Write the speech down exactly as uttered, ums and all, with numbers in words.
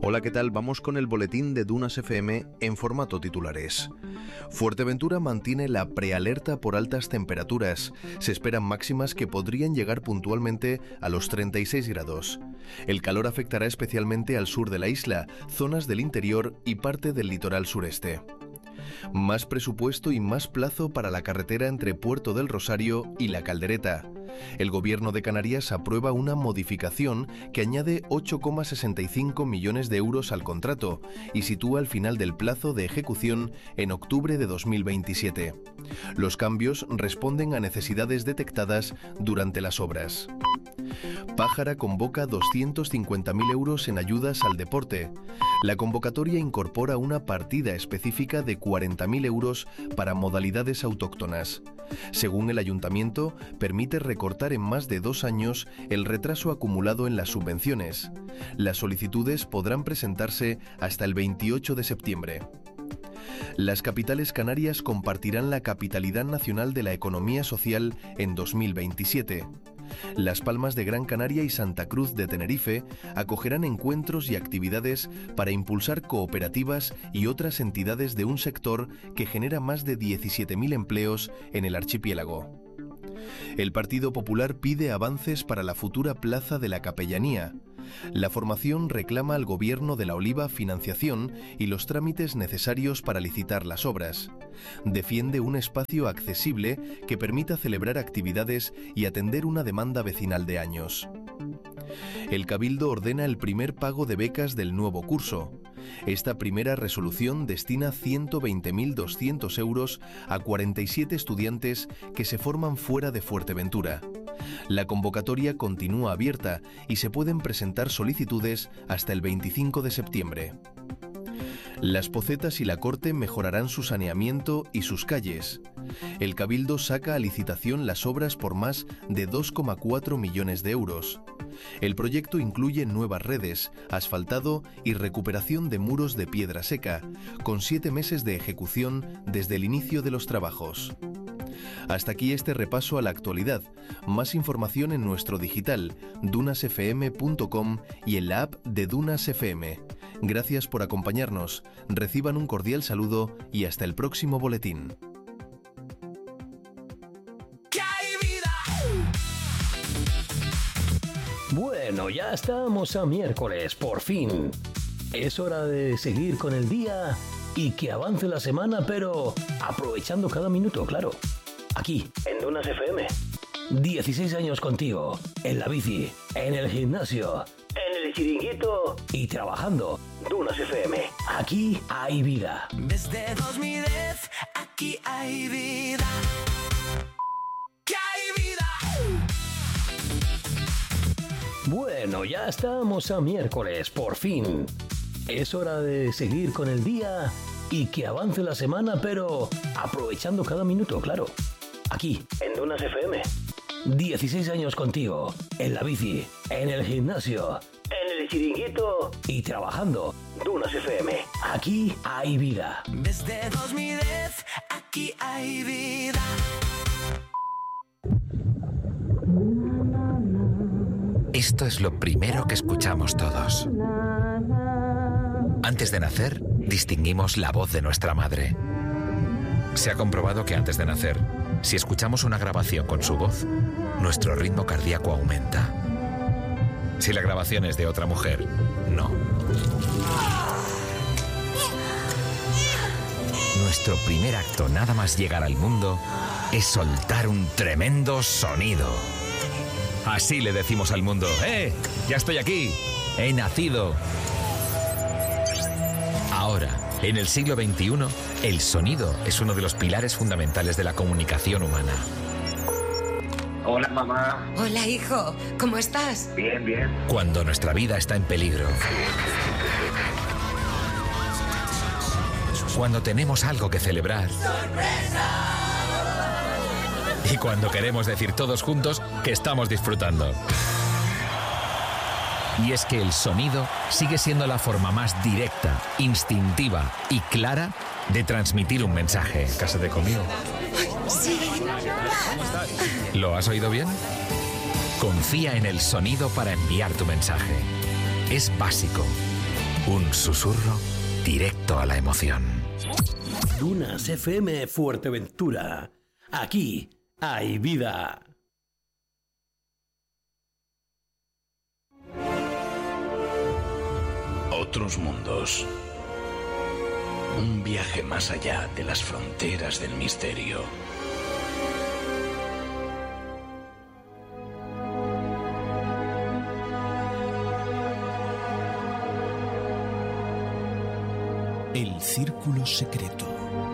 Hola, ¿qué tal? Vamos con el boletín de Dunas F M en formato titulares. Fuerteventura mantiene la prealerta por altas temperaturas. Se esperan máximas que podrían llegar puntualmente a los treinta y seis grados. El calor afectará especialmente al sur de la isla, zonas del interior y parte del litoral sureste. Más presupuesto y más plazo para la carretera entre Puerto del Rosario y La Caldereta. El Gobierno de Canarias aprueba una modificación que añade ocho coma sesenta y cinco millones de euros al contrato y sitúa el final del plazo de ejecución en octubre de dos mil veintisiete. Los cambios responden a necesidades detectadas durante las obras. Pájara convoca doscientos cincuenta mil euros en ayudas al deporte. La convocatoria incorpora una partida específica de cuarenta mil euros para modalidades autóctonas. Según el ayuntamiento, permite recortar en más de dos años el retraso acumulado en las subvenciones. Las solicitudes podrán presentarse hasta el veintiocho de septiembre. Las capitales canarias compartirán la capitalidad nacional de la economía social en dos mil veintisiete. Las Palmas de Gran Canaria y Santa Cruz de Tenerife acogerán encuentros y actividades para impulsar cooperativas y otras entidades de un sector que genera más de diecisiete mil empleos en el archipiélago. El Partido Popular pide avances para la futura Plaza de la Capellanía. La formación reclama al Gobierno de la Oliva financiación y los trámites necesarios para licitar las obras. Defiende un espacio accesible que permita celebrar actividades y atender una demanda vecinal de años. El Cabildo ordena el primer pago de becas del nuevo curso. Esta primera resolución destina ciento veinte mil doscientos euros a cuarenta y siete estudiantes que se forman fuera de Fuerteventura. La convocatoria continúa abierta y se pueden presentar solicitudes hasta el veinticinco de septiembre. Las Pocetas y la Corte mejorarán su saneamiento y sus calles. El Cabildo saca a licitación las obras por más de dos coma cuatro millones de euros. El proyecto incluye nuevas redes, asfaltado y recuperación de muros de piedra seca, con siete meses de ejecución desde el inicio de los trabajos. Hasta aquí este repaso a la actualidad. Más información en nuestro digital, dunas f m punto com y en la app de Dunas F M. Gracias por acompañarnos. Reciban un cordial saludo y hasta el próximo boletín. Bueno, ya estamos a miércoles, por fin. Es hora de seguir con el día y que avance la semana, pero aprovechando cada minuto, claro. Aquí, en Dunas F M. dieciséis años contigo, en la bici, en el gimnasio, en el chiringuito y trabajando. Dunas F M. Aquí hay vida. Desde dos mil diez, aquí hay vida. ¡Que hay vida! Bueno, ya estamos a miércoles, por fin. Es hora de seguir con el día y que avance la semana, pero aprovechando cada minuto, claro. Aquí, en Dunas F M. dieciséis años contigo, en la bici, en el gimnasio, en el chiringuito y trabajando. Dunas F M. Aquí hay vida. Desde dos mil diez, aquí hay vida. Esto es lo primero que escuchamos todos. Antes de nacer, distinguimos la voz de nuestra madre. Se ha comprobado que antes de nacer, si escuchamos una grabación con su voz, nuestro ritmo cardíaco aumenta. Si la grabación es de otra mujer, no. Nuestro primer acto nada más llegar al mundo es soltar un tremendo sonido. Así le decimos al mundo: ¡eh! ¡Ya estoy aquí! ¡He nacido! Ahora, en el siglo veintiuno, el sonido es uno de los pilares fundamentales de la comunicación humana. Hola, mamá. Hola, hijo. ¿Cómo estás? Bien, bien. Cuando nuestra vida está en peligro. Cuando tenemos algo que celebrar. ¡Sorpresa! Y cuando queremos decir todos juntos que estamos disfrutando. Y es que el sonido sigue siendo la forma más directa, instintiva y clara de transmitir un mensaje. Cásate conmigo. Sí. ¿Lo has oído bien? Confía en el sonido para enviar tu mensaje. Es básico, Un susurro directo a la emoción. Dunas F M Fuerteventura. Aquí hay vida. Otros mundos. Un viaje más allá de las fronteras del misterio. El Círculo Secreto.